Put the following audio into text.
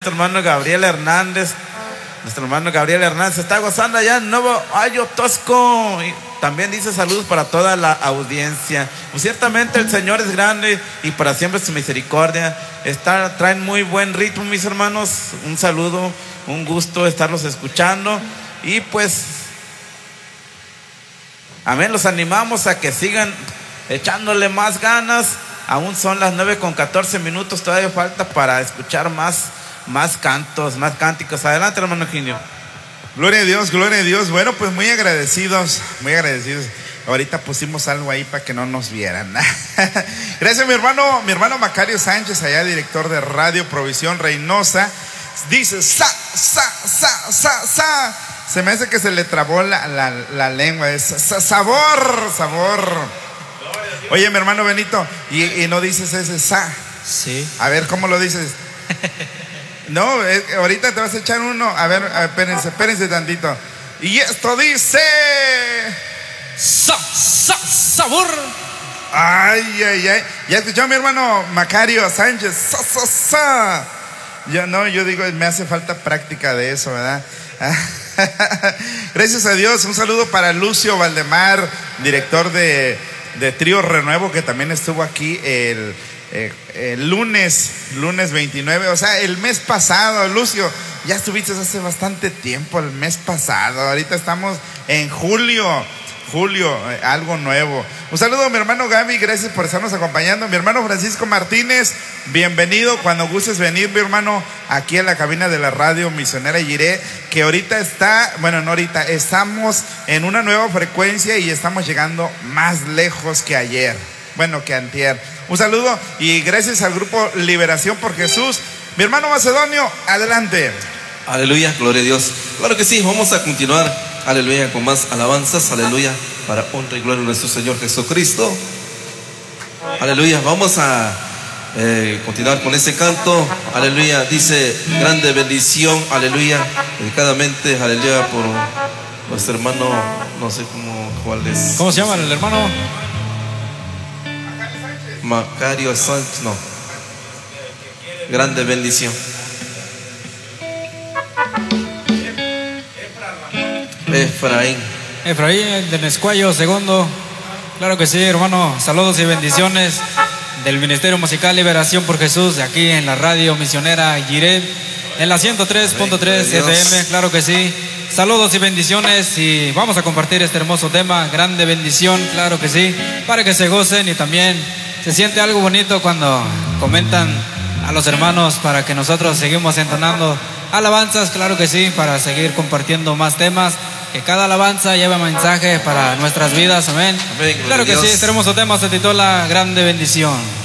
nuestro hermano Gabriel Hernández. Nuestro hermano Gabriel Hernández está gozando allá en Nuevo Ayo Tosco. Y también dice saludos para toda la audiencia. Pues ciertamente el Señor es grande y para siempre su misericordia. Traen muy buen ritmo, mis hermanos. Un saludo, un gusto estarlos escuchando. Y pues, amén, los animamos a que sigan echándole más ganas. Aún son las 9:14. Todavía falta para escuchar más cantos, más cánticos. Adelante, hermano Eugenio. Gloria a Dios, gloria a Dios. Bueno, pues muy agradecidos, muy agradecidos. Ahorita pusimos algo ahí para que no nos vieran. Gracias, mi hermano Macario Sánchez, allá director de Radio Provisión Reynosa. Dice, se me hace que se le trabó la lengua. Es sabor. Oye, mi hermano Benito, y no dices ese sa. Sí. A ver, ¿cómo lo dices? No, ahorita te vas a echar uno. A ver, espérense tantito. Y esto dice sabor. Ay. Ya escuchó mi hermano Macario Sánchez. Yo digo, me hace falta práctica de eso, ¿verdad? Gracias a Dios. Un saludo para Lucio Valdemar, director de Trío Renuevo, que también estuvo aquí el lunes 29, o sea, el mes pasado. Lucio, ya estuviste hace bastante tiempo, el mes pasado. Ahorita estamos en julio, algo nuevo. Un saludo a mi hermano Gaby, gracias por estarnos acompañando. Mi hermano Francisco Martínez, bienvenido cuando gustes venir, mi hermano, aquí en la cabina de la radio Misionera Jiré, que ahorita estamos en una nueva frecuencia y estamos llegando más lejos que ayer, que antier. Un saludo y gracias al grupo Liberación por Jesús. Mi hermano Macedonio, adelante. Aleluya, gloria a Dios. Claro que sí, vamos a continuar, aleluya, con más alabanzas, aleluya, para honra y gloria de nuestro Señor Jesucristo. Aleluya, vamos a continuar con ese canto, aleluya. Dice, grande bendición, aleluya, dedicadamente, aleluya, por nuestro hermano, no sé cuál es. ¿Cómo se llama el hermano? Macario Sánchez, no. Grande bendición. Efraín de Nescuayo segundo. Claro que sí, hermano. Saludos y bendiciones del Ministerio Musical Liberación por Jesús, de aquí en la radio Misionera Jiré, en la 103.3 FM. Claro que sí. Saludos y bendiciones, y vamos a compartir este hermoso tema, grande bendición. Claro que sí, para que se gocen, y también se siente algo bonito cuando comentan a los hermanos para que nosotros seguimos entonando alabanzas. Claro que sí, para seguir compartiendo más temas, que cada alabanza lleve mensaje para nuestras vidas. Amén. Claro que sí, este hermoso tema se titula Grande Bendición.